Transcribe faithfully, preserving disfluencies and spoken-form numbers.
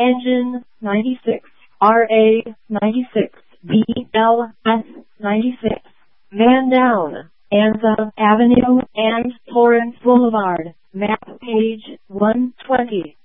Engine ninety-six, R A ninety-six, B L S ninety-six. Man down, Anza Avenue and Torrance Boulevard, map page one twenty.